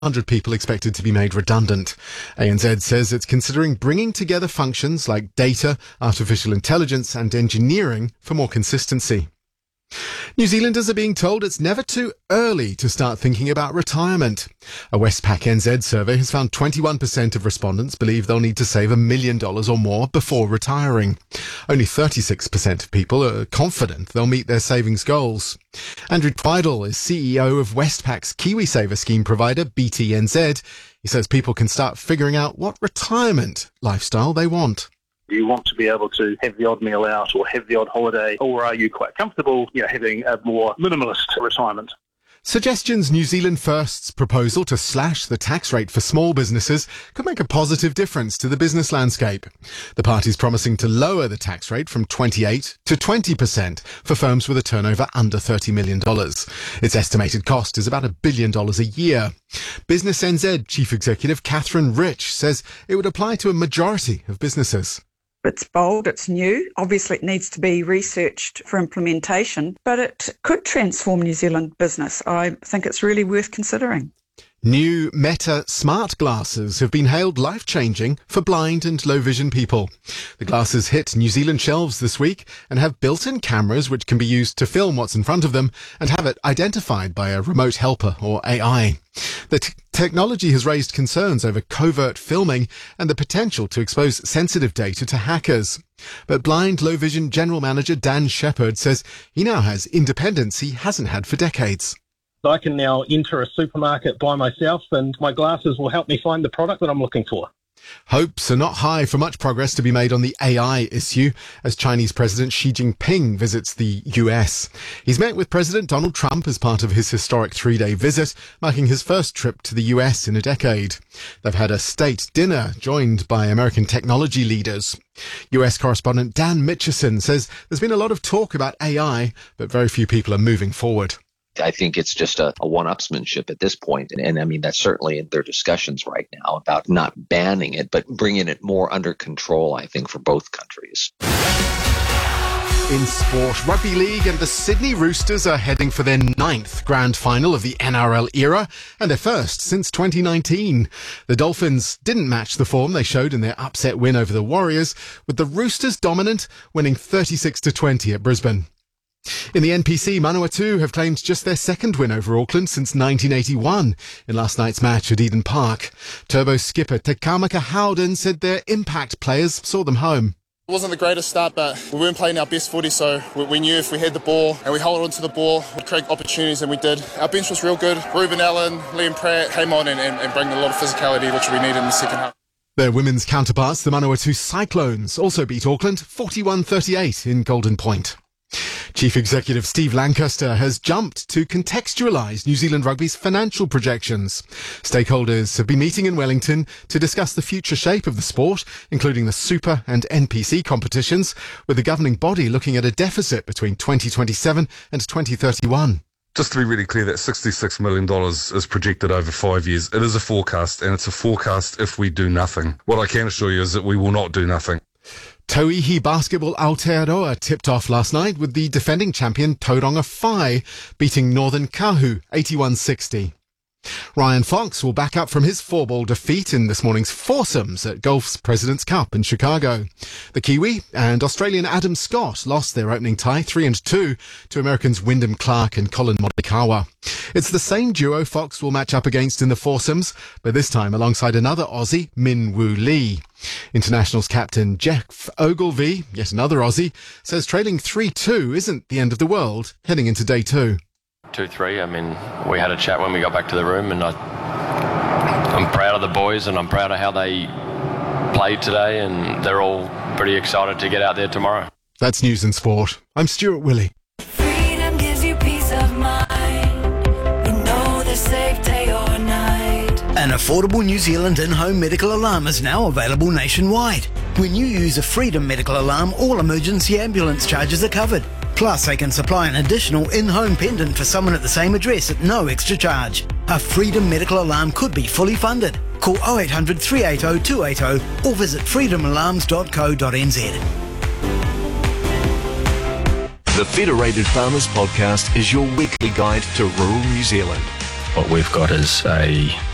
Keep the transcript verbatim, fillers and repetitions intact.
one hundred people expected to be made redundant. A N Z says it's considering bringing together functions like data, artificial intelligence and engineering for more consistency. New Zealanders are being told it's never too early to start thinking about retirement. A Westpac N Z survey has found twenty-one percent of respondents believe they'll need to save a million dollars or more before retiring. Only thirty-six percent of people are confident they'll meet their savings goals. Andrew Twidle is C E O of Westpac's KiwiSaver scheme provider B T N Z. He says people can start figuring out what retirement lifestyle they want. Do you want to be able to have the odd meal out or have the odd holiday, or are you quite comfortable, you know, having a more minimalist retirement? Suggestions New Zealand First's proposal to slash the tax rate for small businesses could make a positive difference to the business landscape. The party's promising to lower the tax rate from twenty-eight to twenty percent for firms with a turnover under thirty million dollars. Its estimated cost is about a billion dollars a year. Business N Z Chief Executive Catherine Rich says it would apply to a majority of businesses. It's bold, it's new. Obviously, it needs to be researched for implementation, but it could transform New Zealand business. I think it's really worth considering. New Meta smart glasses have been hailed life-changing for blind and low-vision people. The glasses hit New Zealand shelves this week and have built-in cameras which can be used to film what's in front of them and have it identified by a remote helper or A I. The t- technology has raised concerns over covert filming and the potential to expose sensitive data to hackers. But blind, low-vision General Manager Dan Shepherd says he now has independence he hasn't had for decades. I can now enter a supermarket by myself and my glasses will help me find the product that I'm looking for. Hopes are not high for much progress to be made on the A I issue as Chinese President Xi Jinping visits the U S. He's met with President Donald Trump as part of his historic three-day visit, marking his first trip to the U S in a decade. They've had a state dinner joined by American technology leaders. U S correspondent Dan Mitchison says there's been a lot of talk about A I, but very few people are moving forward. I think it's just a, a one-upsmanship at this point. And, and I mean, that's certainly in their discussions right now about not banning it, but bringing it more under control, I think, for both countries. In sport, Rugby League and the Sydney Roosters are heading for their ninth grand final of the N R L era and their first since twenty nineteen. The Dolphins didn't match the form they showed in their upset win over the Warriors, with the Roosters dominant, winning thirty-six to twenty at Brisbane. In the N P C, Manawatu have claimed just their second win over Auckland since nineteen eighty-one in last night's match at Eden Park. Turbo skipper Te Kamaka Howden said their impact players saw them home. It wasn't the greatest start, but we weren't playing our best footy, so we knew if we had the ball and we held on to the ball, we'd create opportunities, and we did. Our bench was real good. Ruben Allen, Liam Pratt came on and, and, and bring a lot of physicality, which we needed in the second half. Their women's counterparts, the Manawatu Cyclones, also beat Auckland forty-one thirty-eight in Golden Point. Chief Executive Steve Lancaster has jumped to contextualise New Zealand Rugby's financial projections. Stakeholders have been meeting in Wellington to discuss the future shape of the sport, including the Super and N P C competitions, with the governing body looking at a deficit between twenty twenty-seven and twenty thirty-one. Just to be really clear, that sixty-six million dollars is projected over five years. It is a forecast, and it's a forecast if we do nothing. What I can assure you is that we will not do nothing. Tauihi Basketball Aotearoa tipped off last night with the defending champion Tauranga Whai beating Northern Kahu eighty-one sixty. Ryan Fox will back up from his four-ball defeat in this morning's foursomes at Golf's President's Cup in Chicago. The Kiwi and Australian Adam Scott lost their opening tie three and two to Americans Wyndham Clark and Colin Morikawa. It's the same duo Fox will match up against in the foursomes, but this time alongside another Aussie, Min Woo Lee. Internationals captain Jeff Ogilvy, yet another Aussie, says trailing three two isn't the end of the world heading into day two. two three, I mean, we had a chat when we got back to the room, and I, I'm proud of the boys and I'm proud of how they played today, and they're all pretty excited to get out there tomorrow. That's News and Sport. I'm Stuart Willey. Freedom gives you peace of mind. You know the safe day or night. An affordable New Zealand in-home medical alarm is now available nationwide. When you use a Freedom medical alarm, all emergency ambulance charges are covered. Plus, they can supply an additional in-home pendant for someone at the same address at no extra charge. A Freedom medical alarm could be fully funded. Call oh eight hundred, three eight oh, two eight oh or visit freedom alarms dot co dot n z. The Federated Farmers Podcast is your weekly guide to rural New Zealand. What we've got is a